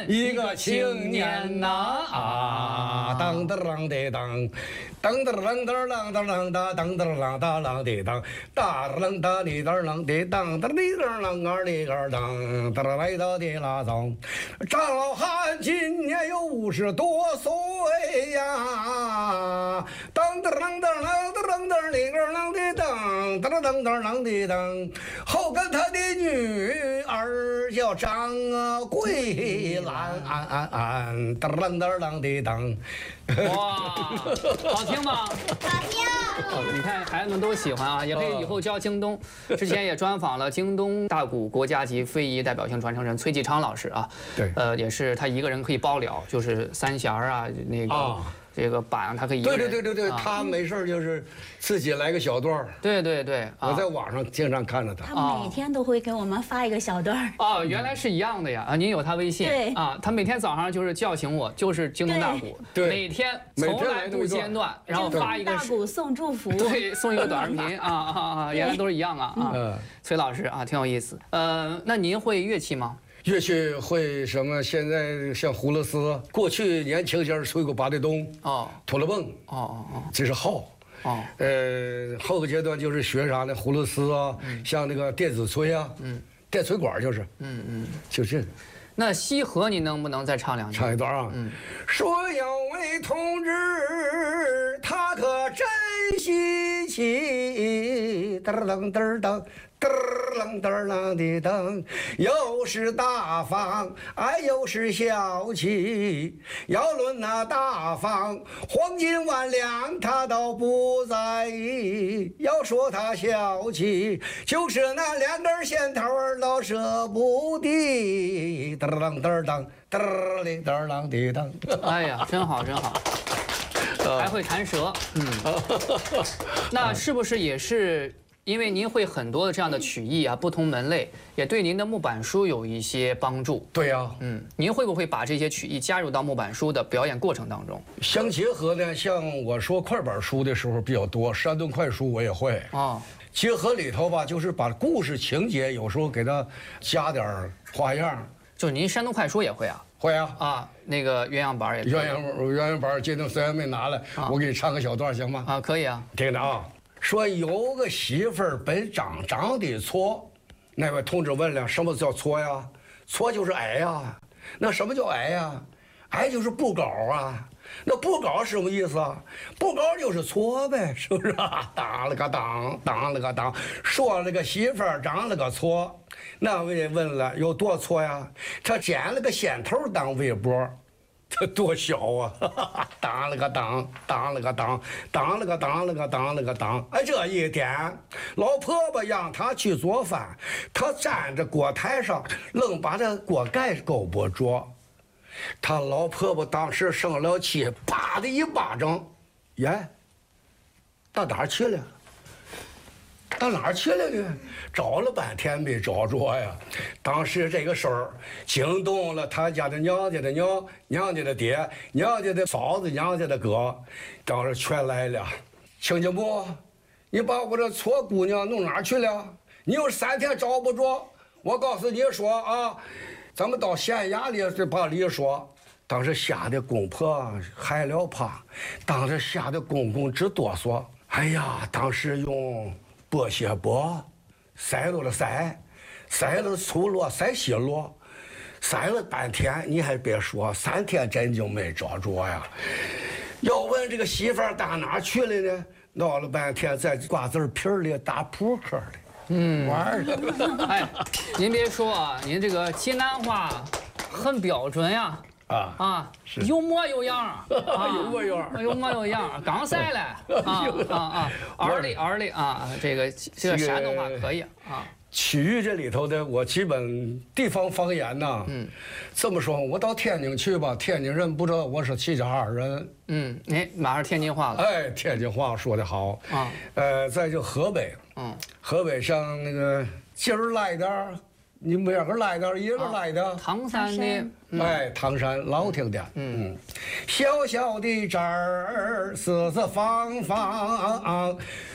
一个青年呐啊，当当啷的当，当当啷当啷当啷当，当当啷当啷的当，大啷当的当啷的当，当的当啷个的个当，当来到的拉当。张老汉今年有50多岁呀，当当啷当啷当啷当的个啷的当，当当当啷的当，后跟他的女儿叫张桂兰，当啷当啷的当。 哇，好听吗？ 好听。 你看孩子们都喜欢啊，也可以以后教京东。之前也专访了京东大鼓国家级非遗代表性传承人崔继昌老师啊。 对， 也是他一个人可以包了，就是三弦啊，那个。这个板他可以一个人对，他没事就是自己来个小段儿。 对， 我在网上经常看着他。 他每天都会给我们发一个小段儿。 哦，原来是一样的呀！啊，您有他微信？ 对啊，他每天早上就是叫醒我，就是京东大鼓， 对， 每天从来不间断，然后发一个大鼓送祝福， 对，送一个短视频啊，原来都是一样啊。崔老师啊，挺有意思。那您会乐器吗？ 乐器会什么？现在像葫芦丝，过去年轻些吹过八对咚，拖拉蹦，这是号。后个阶段就是学啥呢？葫芦丝啊，像那个电子吹啊，电吹管就是，就这个。 那西河你能不能再唱两句？ 唱一段啊。说有位同志，他可真稀奇，噔噔噔噔。噔啷噔啷的噔，又是大方，又是小气。要论那大方，黄金万两他都不在意；要说他小气，就是那2根线头老舍不得。噔啷噔噔，噔哩噔啷的噔。 哎呀，真好真好，还会弹舌。那是不是也是？因为您会很多的这样的曲艺啊，不同门类，也对您的木板书有一些帮助。 对呀， 您会不会把这些曲艺加入到木板书的表演过程当中？ 相结合呢，像我说快板书的时候比较多，山顿快书我也会。结合里头吧，就是把故事情节有时候给它加点花样。 就是您山东快书也会啊？ 会啊。 那个鸳鸯板也。 鸳鸯板今天虽然没拿来，我给你唱个小段行吗？ 可以啊。 听着啊。说有个媳妇儿本长得矬，那位同志问了，什么叫矬呀？矬就是矮呀。那什么叫矮呀？矮就是不高啊。那不高是什么意思啊？不高就是矬呗，是不是啊？当了个当，当了个当，说了个媳妇儿长了个矬。那位问了，有多矬呀？他剪了个线头当围脖。这多小啊！当了个当，当了个当，当了个当了个当了个当。这一天，老婆婆让他去做饭，他站着锅台上，愣把这锅盖勾不着。他老婆婆当时生了气，啪的一巴掌，耶，到哪儿去了？到哪儿去了呢？找了半天没找着呀。当时这个事儿惊动了他家的娘家的娘、娘家的爹、娘家的嫂子、娘家的哥，当时全来了。亲家母，你把我这矬姑娘弄哪儿去了？你有3天找不着。我告诉你说啊，咱们到县衙里把理说。当时吓得公婆害了怕，当时吓得公公直哆嗦。哎呀，当时用剥血钵塞了塞，塞了粗箩，塞细箩，塞了半天，你还别说，3天真就没找着呀。要问这个媳妇儿到哪去了呢？闹了半天在瓜子皮里打扑克的，玩的。 哎，您别说啊，您这个济南话很标准呀。有模有样有模有样， 有模有样，刚塞了儿里啊，这个山东话可以啊。 曲艺这里头的，我基本地方方言呐，这么说，我到天津去吧，天津人不知道我是齐齐哈尔人， 马上天津话了， 天津话说得好啊，再就河北，河北像那个今儿来点儿。你们两个来的，一个来的， 唐山的， 唐山老听的，小小的这儿四四方方，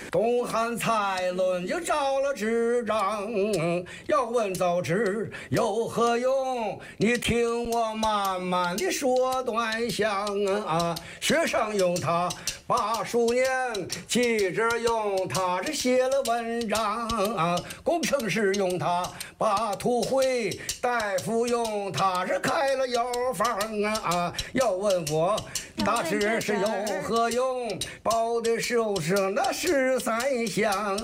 东汉蔡伦就召了执掌，要问造纸有何用？你听我慢慢的说端详啊。学生用它把书念，记者用它是写了文章啊，工程师用它把图绘，大夫用它是开了药方啊。要问我大致是有何用？报的就是那13项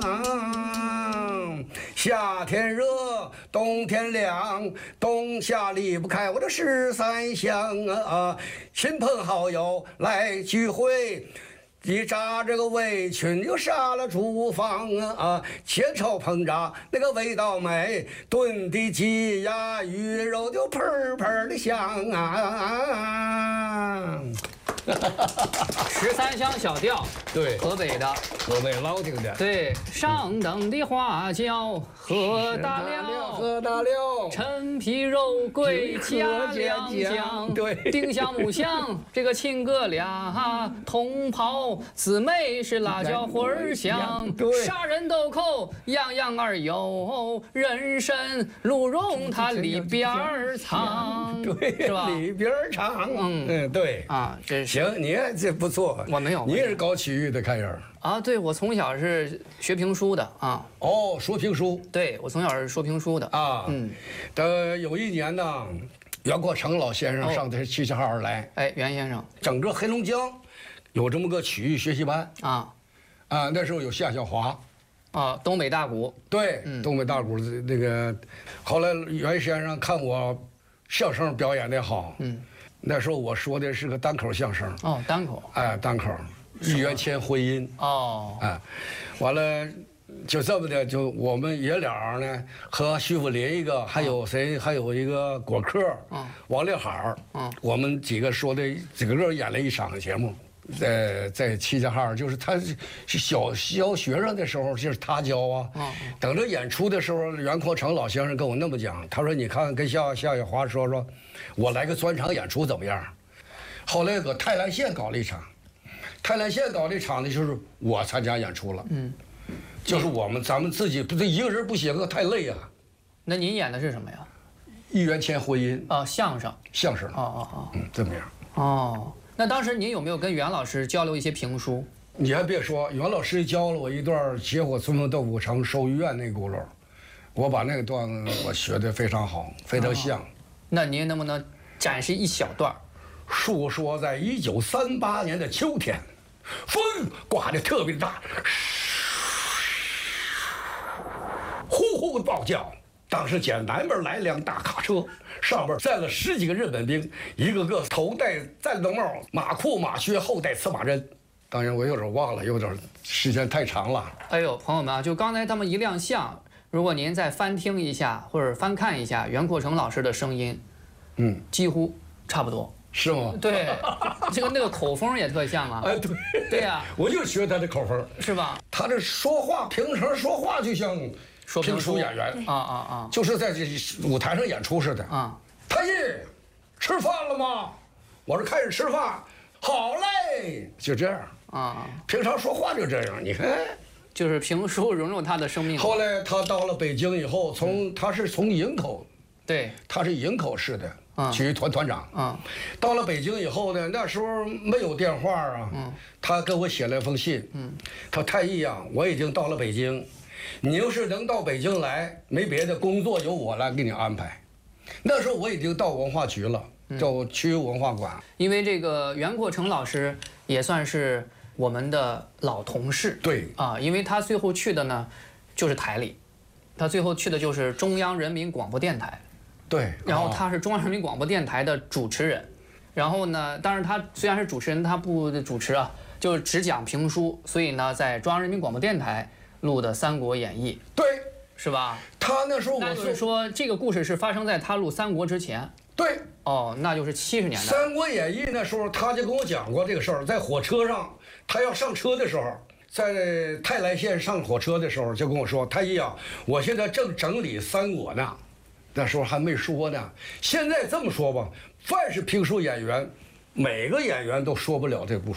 啊。夏天热，冬天凉，冬夏离不开我这13项啊。亲朋好友来聚会，一扎这个围裙就杀了厨房啊，前朝烹炸那个味道美，炖的鸡鸭鱼肉就喷喷的香啊。 13香小调， 对， 河北的， 河北老听的。 对，上等的花椒喝大了， 喝大了， 陈皮肉桂加两姜， 对， 丁香木香这个亲哥俩，同袍姊妹是辣椒花儿香， 对， 杀人豆蔻样样儿有，人参鹿茸它里边儿藏， 对， 是吧？ 里边儿藏，对啊，这是。 行，你这不错， 我没有， 你也是搞曲艺的开始啊？对，我从小是学评书的啊。 哦，说评书。 对，我从小是说评书的啊。有一年呢，袁国成老先生上这齐齐哈尔来。 哎，袁先生。 整个黑龙江有这么个曲艺学习班啊。那时候有夏小华。 啊，东北大鼓。 对，东北大鼓那个，后来袁先生看我相声表演的好。那时候我说的是个单口相声。 哦，单口。 哎，单口，一元钱婚姻。 哦。 哎，完了，就这么的，就我们爷俩呢，和徐福林一个，还有谁，还有一个果壳，王烈海，我们几个说的几个演了一场节目，在齐齐哈尔，就是他是小学生的时候，就是他教啊。等着演出的时候，袁国成老先生跟我那么讲，他说：“你看，跟夏小华说，我来个专场演出怎么样？”后来搁泰来县搞了一场，泰来县搞了一场呢，就是我参加演出了。就是咱们自己不是一个人不写歌太累啊。 那您演的是什么呀？ 一元钱婚姻。 相声。 相声。这么样。 哦。那当时您有没有跟袁老师交流一些评书？ 你还别说，袁老师教了我一段《结火春风豆腐城寿御苑》那轱辘，我把那个段子我学得非常好，非常像。 那您能不能展示一小段？ 述说在1938年的秋天，风刮得特别大，呼呼的暴叫。当时见南边来辆大卡车，上边站了10几个日本兵，一个个头戴战斗帽，马裤马靴，后戴刺马针。当然我有点忘了，有点时间太长了。 哎呦，朋友们啊，就刚才他们一亮相，如果您再翻听一下或者翻看一下袁国成老师的声音，几乎差不多。 是吗？ 对，那个口风也特像啊。 哎， 对呀， 我就学他的口风， 是吧？ 他这说话，平常说话就像评书演员就是在这舞台上演出似的啊。太医，吃饭了吗？我说开始吃饭，好嘞，就这样啊。平常说话就这样，你看， 就是评书融入他的生命。 后来他到了北京以后，他是从营口， 对， 他是营口市的。曲艺团团长到了北京以后呢，那时候没有电话啊，他跟我写了一封信，他说太医啊，我已经到了北京，你要是能到北京来，没别的工作由我来给你安排。那时候我已经到文化局了，到区文化馆。 因为这个袁国成老师也算是我们的老同事， 对啊，因为他最后去的呢，就是台里，他最后去的就是中央人民广播电台。 对， 然后他是中央人民广播电台的主持人，然后呢，当然他虽然是主持人，他不主持啊，就只讲评书，所以呢，在中央人民广播电台录的《三国演义》， 对， 是吧？ 他那时候那就是说这个故事是发生在他录《三国》之前。 对， 那就是70年代。《 三国演义》那时候他就跟我讲过这个事儿，在火车上，他要上车的时候。在泰来县上火车的时候，就跟我说：“太医啊，我现在正整理三国呢。”那时候还没说呢。现在这么说吧，凡是评书演员，每个演员都说不了这部书。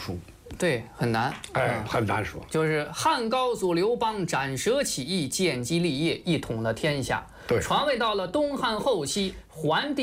对，很难。 哎，很难说。 就是汉高祖刘邦斩蛇起义，建基立业，一统了天下。 对， 传位到了东汉后期，桓帝。